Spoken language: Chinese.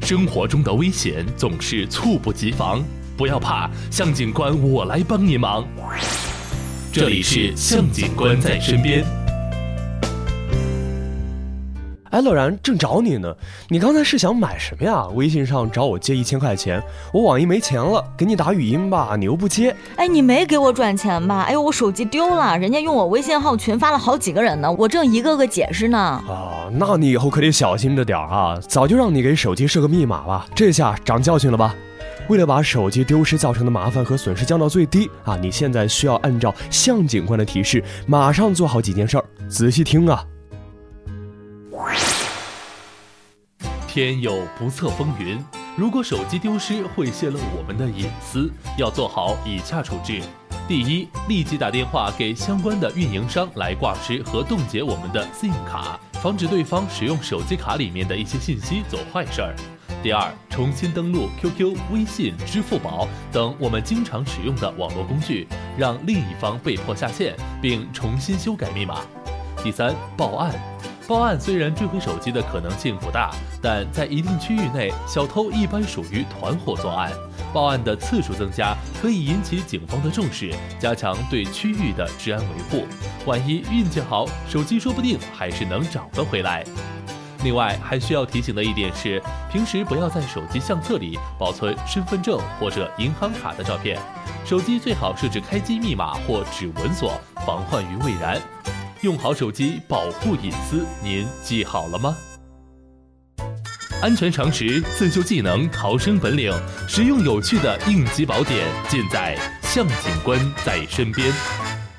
生活中的危险总是猝不及防，不要怕，向警官我来帮你忙。这里是向警官在身边。 哎，乐然，正找你呢。你刚才是想买什么呀？微信上找我借1000块钱，我网银没钱了，给你打语音吧，你又不接。 哎，你没给我转钱吧？哎呦，我手机丢了，人家用我微信号群发了好几个人呢，我正一个个解释呢。 啊，那你以后可得小心着点啊！早就让你给手机设个密码了，这下长教训了吧？为了把手机丢失造成的麻烦和损失降到最低啊，你现在需要按照向警官的提示，马上做好几件事儿，仔细听啊。 天有不测风云，如果手机丢失会泄露我们的隐私，要做好以下处置。第一，立即打电话给相关的运营商来挂失和冻结我们的 SIM 卡，防止对方使用手机卡里面的一些信息做坏事儿。第二，重新登录 QQ、微信、支付宝等我们经常使用的网络工具，让另一方被迫下线，并重新修改密码。第三，报案。报案虽然追回手机的可能性不大，但在一定区域内，小偷一般属于团伙作案。报案的次数增加，可以引起警方的重视，加强对区域的治安维护。万一运气好，手机说不定还是能找得回来。另外，还需要提醒的一点是，平时不要在手机相册里保存身份证或者银行卡的照片。手机最好设置开机密码或指纹锁，防患于未然。用好手机，保护隐私，您记好了吗？安全常识、自救技能、逃生本领，实用有趣的应急宝典，尽在向警官在身边。